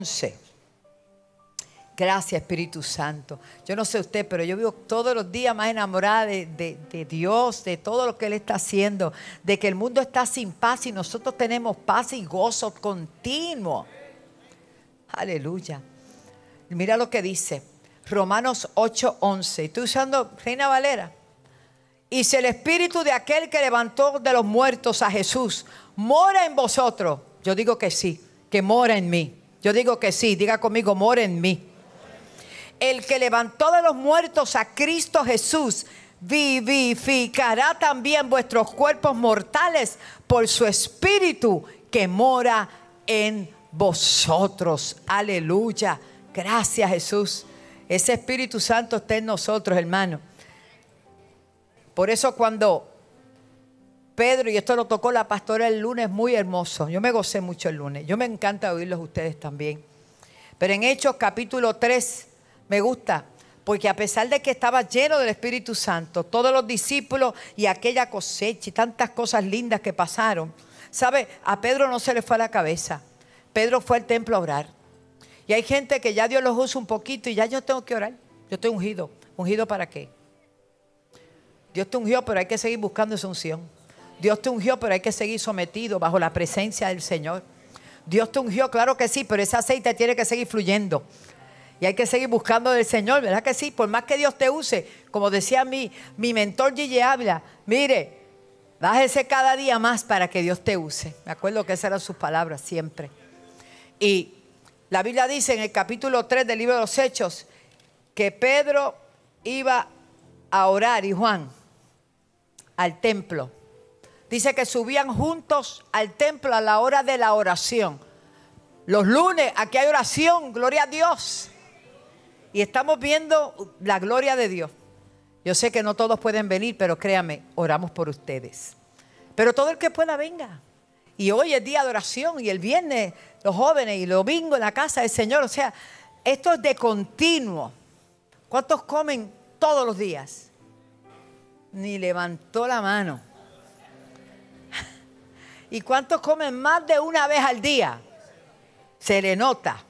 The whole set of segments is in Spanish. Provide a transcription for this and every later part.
11. Gracias, Espíritu Santo. Yo no sé usted, pero yo vivo todos los días más enamorada de Dios, de todo lo que Él está haciendo, de que el mundo está sin paz y nosotros tenemos paz y gozo continuo. Aleluya. Mira lo que dice Romanos 8:11. Estoy usando Reina Valera. Y si el Espíritu de aquel que levantó de los muertos a Jesús mora en vosotros, yo digo que sí, que mora en mí. Yo digo que sí, diga conmigo, mora en mí. El que levantó de los muertos a Cristo Jesús vivificará también vuestros cuerpos mortales por su Espíritu que mora en vosotros. Aleluya. Gracias, Jesús. Ese Espíritu Santo está en nosotros, hermano. Por eso cuando Pedro, y esto lo tocó la pastora el lunes, muy hermoso. Yo me gocé mucho el lunes. Yo me encanta oírlos ustedes también. Pero en Hechos capítulo 3 me gusta, porque a pesar de que estaba lleno del Espíritu Santo, todos los discípulos y aquella cosecha y tantas cosas lindas que pasaron, ¿sabe? A Pedro no se le fue a la cabeza. Pedro fue al templo a orar. Y hay gente que ya Dios los usa un poquito y ya yo tengo que orar. Yo estoy ungido. ¿Ungido para qué? Dios te ungió, pero hay que seguir buscando esa unción. Dios te ungió, pero hay que seguir sometido bajo la presencia del Señor. Dios te ungió, claro que sí, pero ese aceite tiene que seguir fluyendo. Y hay que seguir buscando del Señor, ¿verdad que sí? Por más que Dios te use, como decía mi mentor Gigi Ávila, mire, bájese cada día más para que Dios te use. Me acuerdo que esas eran sus palabras siempre. Y la Biblia dice en el capítulo 3 del libro de los Hechos que Pedro iba a orar y Juan al templo. Dice que subían juntos al templo a la hora de la oración. Los lunes aquí hay oración, gloria a Dios. Y estamos viendo la gloria de Dios. Yo sé que no todos pueden venir, pero créame, oramos por ustedes. Pero todo el que pueda venga. Y hoy es día de oración y el viernes los jóvenes y el domingo en la casa del Señor. O sea, esto es de continuo. ¿Cuántos comen todos los días? Ni levantó la mano. ¿Y cuántos comen más de una vez al día? Se le nota.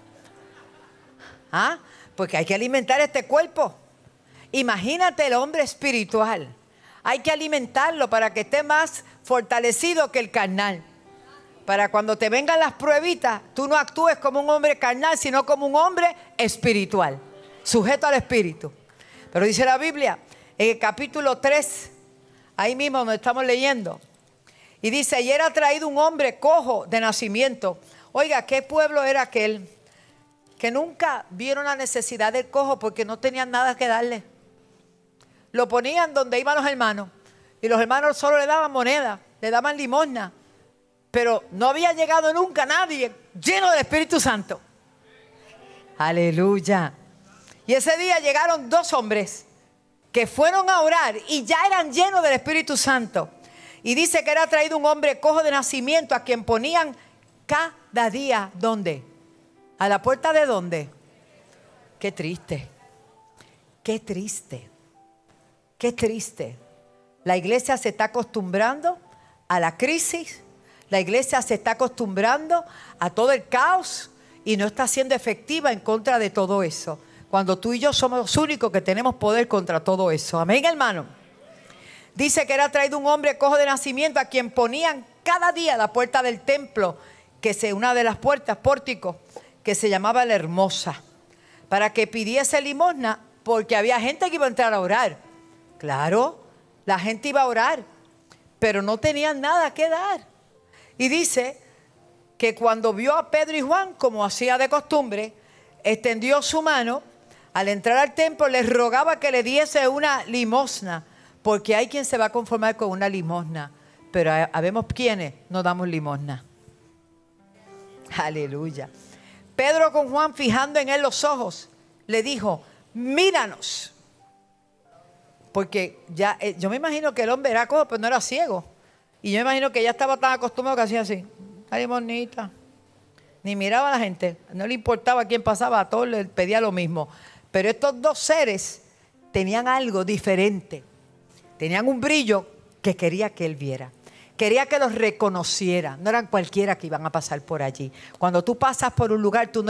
¿Ah? Porque hay que alimentar este cuerpo. Imagínate el hombre espiritual. Hay que alimentarlo para que esté más fortalecido que el carnal. Para cuando te vengan las pruebitas, tú no actúes como un hombre carnal, sino como un hombre espiritual, sujeto al Espíritu. Pero dice la Biblia, en el capítulo 3, ahí mismo donde estamos leyendo, y dice, y era traído un hombre cojo de nacimiento. Oiga, ¿qué pueblo era aquel? Que nunca vieron la necesidad del cojo porque no tenían nada que darle. Lo ponían donde iban los hermanos. Y los hermanos solo le daban moneda, le daban limosna. Pero no había llegado nunca nadie lleno del Espíritu Santo. Aleluya. Y ese día llegaron dos hombres que fueron a orar y ya eran llenos del Espíritu Santo. Y dice que era traído un hombre cojo de nacimiento a quien ponían cada día, ¿dónde? ¿A la puerta de dónde? Qué triste. Qué triste. Qué triste. La iglesia se está acostumbrando a la crisis. La iglesia se está acostumbrando a todo el caos y no está siendo efectiva en contra de todo eso. Cuando tú y yo somos los únicos que tenemos poder contra todo eso. Amén, hermano. Dice que era traído un hombre cojo de nacimiento a quien ponían cada día a la puerta del templo, que es una de las puertas, pórtico, que se llamaba La Hermosa, para que pidiese limosna, porque había gente que iba a entrar a orar. Claro, la gente iba a orar, pero no tenían nada que dar. Y dice que cuando vio a Pedro y Juan, como hacía de costumbre, extendió su mano, al entrar al templo les rogaba que le diese una limosna, porque hay quien se va a conformar con una limosna, pero habemos quienes no damos limosna. Aleluya. Pedro con Juan, fijando en él los ojos, le dijo, míranos. Porque ya, yo me imagino que el hombre era cojo, pero no era ciego. Y yo me imagino que ya estaba tan acostumbrado que hacía así, la limonita. Ni miraba a la gente, no le importaba quién pasaba, a todos les pedía lo mismo. Pero estos dos seres tenían algo diferente. Tenían un brillo que quería que él viera. Quería que los reconociera. No eran cualquiera que iban a pasar por allí. Cuando tú pasas por un lugar, tú no